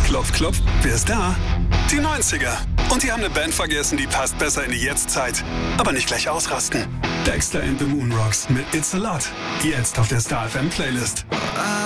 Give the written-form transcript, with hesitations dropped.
Klopf, klopf, wer ist da? Die 90er. Und die haben eine Band vergessen, die passt besser in die Jetztzeit. Aber nicht gleich ausrasten. Dexter and the Moonrocks mit It's a Lot. Jetzt auf der Star FM Playlist.